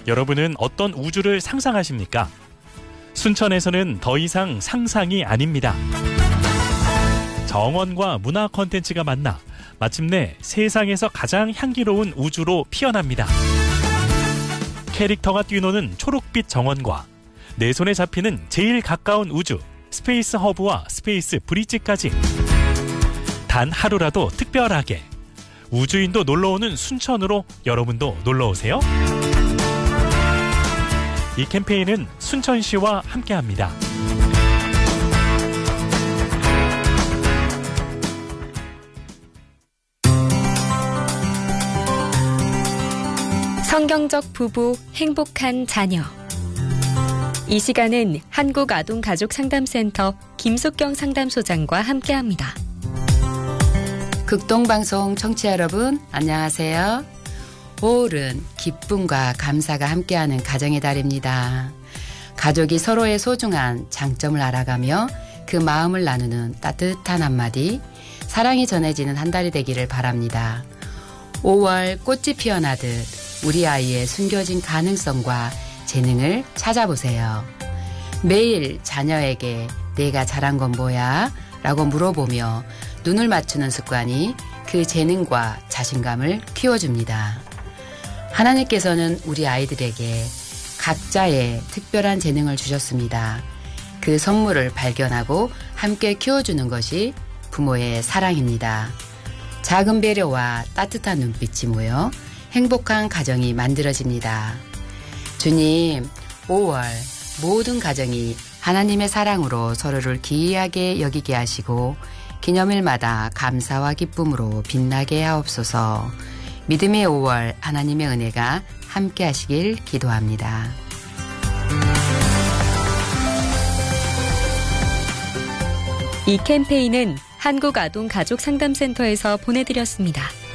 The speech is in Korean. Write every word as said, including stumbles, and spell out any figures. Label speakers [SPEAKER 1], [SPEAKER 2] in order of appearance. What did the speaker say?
[SPEAKER 1] 여러분은 어떤 우주를 상상하십니까? 순천에서는 더 이상 상상이 아닙니다. 정원과 문화 콘텐츠가 만나 마침내 세상에서 가장 향기로운 우주로 피어납니다. 캐릭터가 뛰노는 초록빛 정원과 내 손에 잡히는 제일 가까운 우주 스페이스 허브와 스페이스 브릿지까지 단 하루라도 특별하게 우주인도 놀러오는 순천으로 여러분도 놀러오세요. 이 캠페인은 순천시와 함께합니다.
[SPEAKER 2] 성경적 부부, 행복한 자녀. 이 시간은 한국아동가족상담센터 김숙경 상담소장과 함께합니다.
[SPEAKER 3] 극동방송 청취자 여러분, 안녕하세요. 오월은 기쁨과 감사가 함께하는 가정의 달입니다. 가족이 서로의 소중한 장점을 알아가며 그 마음을 나누는 따뜻한 한마디, 사랑이 전해지는 한 달이 되기를 바랍니다. 오월 꽃이 피어나듯 우리 아이의 숨겨진 가능성과 재능을 찾아보세요. 매일 자녀에게 내가 잘한 건 뭐야? 라고 물어보며 눈을 맞추는 습관이 그 재능과 자신감을 키워줍니다. 하나님께서는 우리 아이들에게 각자의 특별한 재능을 주셨습니다. 그 선물을 발견하고 함께 키워주는 것이 부모의 사랑입니다. 작은 배려와 따뜻한 눈빛이 모여 행복한 가정이 만들어집니다. 주님, 오월 모든 가정이 하나님의 사랑으로 서로를 기이하게 여기게 하시고 기념일마다 감사와 기쁨으로 빛나게 하옵소서. 믿음의 오월 하나님의 은혜가 함께 하시길 기도합니다.
[SPEAKER 2] 이 캠페인은 한국아동가족상담센터에서 보내드렸습니다.